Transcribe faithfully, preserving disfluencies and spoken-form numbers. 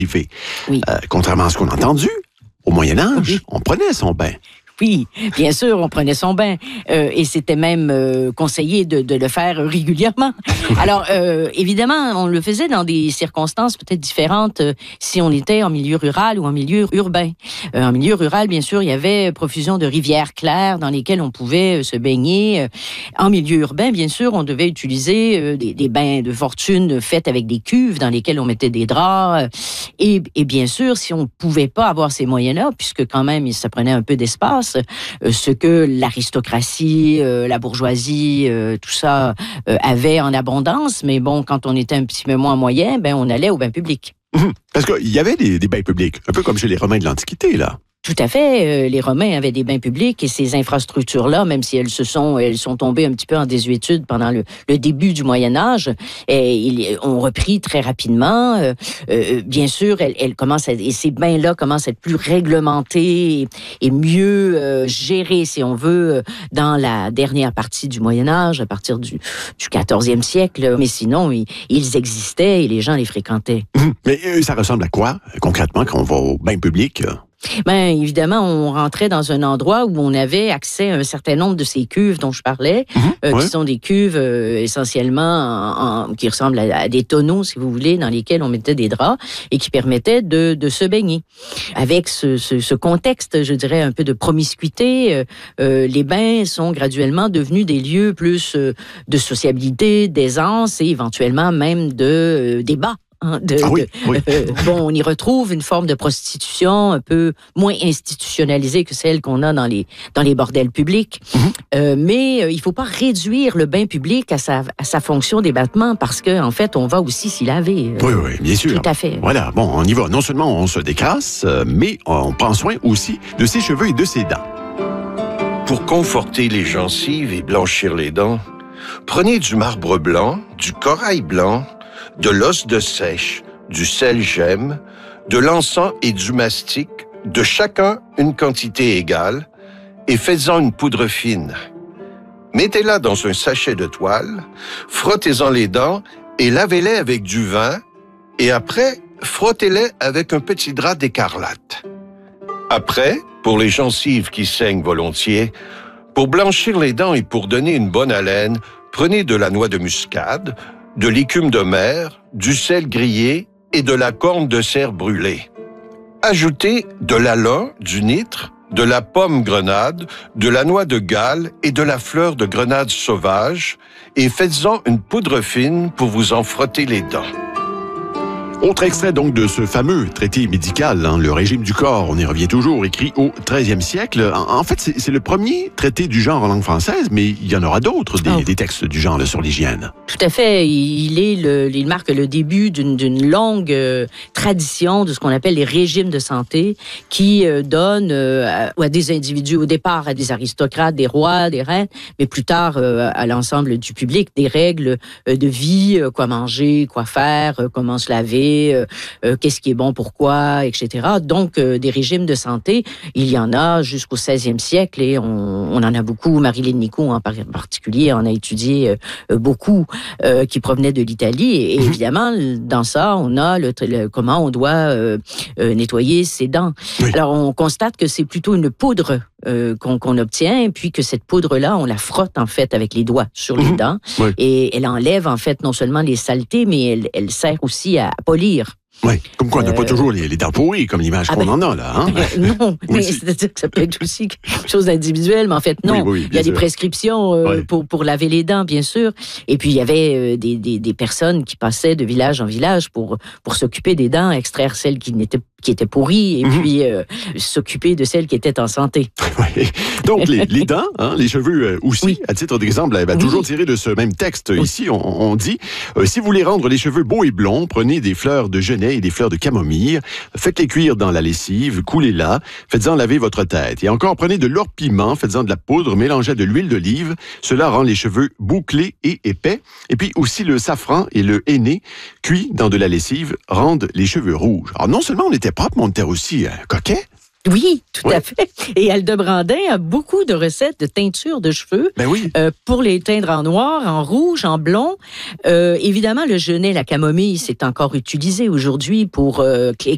fait. Oui. Euh, contrairement à ce qu'on a entendu, au Moyen-Âge, Oui. on prenait son bain. Oui, bien sûr, on prenait son bain euh, et c'était même euh, conseillé de, de le faire régulièrement. Alors, euh, évidemment, on le faisait dans des circonstances peut-être différentes euh, si on était en milieu rural ou en milieu urbain. Euh, en milieu rural, bien sûr, il y avait profusion de rivières claires dans lesquelles on pouvait euh, se baigner. En milieu urbain, bien sûr, on devait utiliser euh, des, des bains de fortune faits avec des cuves dans lesquelles on mettait des draps. Euh, et, et bien sûr, si on ne pouvait pas avoir ces moyens-là, puisque quand même, ça prenait un peu d'espace, Euh, ce que l'aristocratie, euh, la bourgeoisie, euh, tout ça euh, avait en abondance. Mais bon, quand on était un petit peu moins moyen, ben on allait au bain public. Mmh. Parce qu'il y avait des, des bains publics, un peu comme chez les Romains de l'Antiquité, là. Tout à fait. Euh, les Romains avaient des bains publics et ces infrastructures-là, même si elles se sont, elles sont tombées un petit peu en désuétude pendant le, le début du Moyen Âge, et ils ont repris très rapidement. Euh, euh, bien sûr, elles, elles commencent à, et ces bains-là commencent à être plus réglementés et, et mieux euh, gérés, si on veut, dans la dernière partie du Moyen Âge, à partir du, du quatorzième siècle. Mais sinon, ils, ils existaient et les gens les fréquentaient. Mmh. Mais euh, ça ressemble à quoi, concrètement, quand on va au bain public? Ben évidemment, on rentrait dans un endroit où on avait accès à un certain nombre de ces cuves dont je parlais, mmh, euh, ouais. qui sont des cuves euh, essentiellement en, en, qui ressemblent à, à des tonneaux, si vous voulez, dans lesquels on mettait des draps et qui permettaient de, de se baigner. Avec ce, ce, ce contexte, je dirais, un peu de promiscuité, euh, euh, les bains sont graduellement devenus des lieux plus euh, de sociabilité, d'aisance et éventuellement même de euh, débat. De, ah oui, de, oui. Euh, bon, on y retrouve une forme de prostitution un peu moins institutionnalisée que celle qu'on a dans les, dans les bordels publics. Mm-hmm. Euh, mais euh, il ne faut pas réduire le bain public à sa, à sa fonction d'ébattement parce qu'en en fait, on va aussi s'y laver. Euh, oui, oui, bien sûr. Tout à fait. Voilà, bon, on y va. Non seulement on se décrasse, mais on prend soin aussi de ses cheveux et de ses dents. Pour conforter les gencives et blanchir les dents, prenez du marbre blanc, du corail blanc, de l'os de seiche, du sel gemme, de l'encens et du mastic, de chacun une quantité égale, et faites-en une poudre fine. Mettez-la dans un sachet de toile, frottez-en les dents et lavez-les avec du vin, et après, frottez-les avec un petit drap d'écarlate. Après, pour les gencives qui saignent volontiers, pour blanchir les dents et pour donner une bonne haleine, prenez de la noix de muscade, de l'écume de mer, du sel grillé et de la corne de cerf brûlée. Ajoutez de l'alun, du nitre, de la pomme grenade, de la noix de Galles et de la fleur de grenade sauvage et faites-en une poudre fine pour vous en frotter les dents. Autre extrait donc de ce fameux traité médical, hein, le régime du corps, on y revient toujours, écrit au treizième siècle. En, en fait, c'est, c'est le premier traité du genre en langue française, mais il y en aura d'autres, des, oh. des textes du genre là, sur l'hygiène. Tout à fait. Il, est le, il marque le début d'une, d'une longue euh, tradition de ce qu'on appelle les régimes de santé qui euh, donnent euh, à, à des individus, au départ à des aristocrates, des rois, des reines, mais plus tard euh, à l'ensemble du public, des règles euh, de vie, euh, quoi manger, quoi faire, euh, comment se laver, Euh, euh, qu'est-ce qui est bon, pourquoi, et cetera. Donc, euh, des régimes de santé, il y en a jusqu'au seizième siècle et on, on en a beaucoup. Marilyn Nicot, en particulier, en a étudié euh, beaucoup euh, qui provenaient de l'Italie. Et, et évidemment, dans ça, on a le, le, comment on doit euh, euh, nettoyer ses dents. Oui. Alors, on constate que c'est plutôt une poudre Euh, qu'on, qu'on obtient, puis que cette poudre-là, on la frotte en fait avec les doigts sur les mmh. dents, oui. et elle enlève en fait non seulement les saletés, mais elle, elle sert aussi à polir. Oui, comme quoi on n'a euh... pas toujours les, les dents pourries, comme l'image ah qu'on ben, en a, là. Hein? Euh, non, oui, mais c'est-à-dire que ça peut être aussi quelque chose d'individuel, mais en fait, non. Oui, oui, il y a sûr. des prescriptions euh, oui. pour, pour laver les dents, bien sûr. Et puis, il y avait euh, des, des, des personnes qui passaient de village en village pour, pour s'occuper des dents, extraire celles qui n'étaient qui étaient pourries, et mm-hmm. puis euh, s'occuper de celles qui étaient en santé. Oui. Donc, les, les dents, hein, les cheveux euh, aussi, oui. à titre d'exemple, eh ben, oui. toujours tiré de ce même texte. Oui. Ici, on, on dit, euh, si vous voulez rendre les cheveux beaux et blonds, prenez des fleurs de genêt et des fleurs de camomille, faites-les cuire dans la lessive, coulez-la, faites-en laver votre tête. Et encore, prenez de l'or-piment, faites-en de la poudre, mélangez de l'huile d'olive, cela rend les cheveux bouclés et épais. Et puis aussi le safran et le henné, cuits dans de la lessive, rendent les cheveux rouges. Alors non seulement on était propre, mais on était aussi euh, coquet. Oui, tout oui. à fait. Et Aldebrandin a beaucoup de recettes de teinture de cheveux ben oui. euh, pour les teindre en noir, en rouge, en blond. Euh, évidemment, le genêt, la camomille, c'est encore utilisé aujourd'hui pour euh,